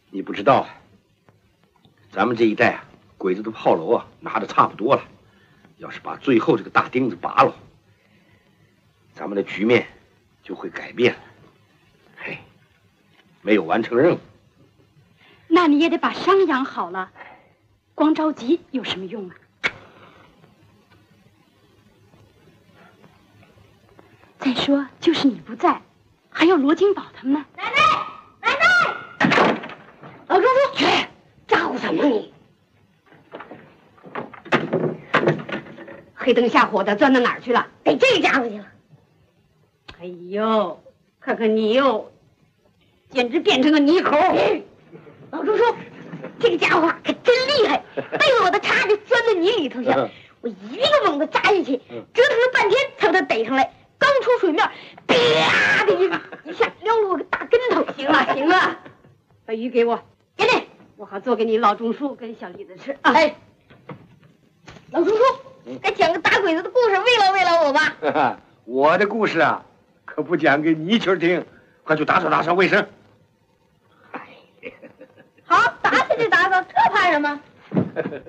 你不知道啊，咱们这一代啊，鬼子的炮楼啊拿的差不多了，要是把最后这个大钉子拔了，咱们的局面就会改变了。嘿，没有完成任务， 那你也得把伤养好了，光着急有什么用啊？再说，就是你不在，还有罗金宝他们呢。 奶奶，老叔叔，咋呼什么你？黑灯瞎火的钻到哪儿去了？逮这个家伙去了。哎呦，看看你哟，简直变成个泥猴！老叔叔，这个家伙可真厉害，背着我的叉就钻到泥里头去，我一个猛子扎下去，折腾了半天才把他逮上来。刚出水面，啪的一下撩了我个大跟头。行了行了，把鱼给我，给你，我好做给你老钟叔跟小李子吃啊。哎，老叔叔，该讲个打鬼子的故事慰劳慰劳我吧。 我的故事啊，可不讲给泥鳅听，快去打扫打扫卫生。 好，打扫就打扫，这怕什么？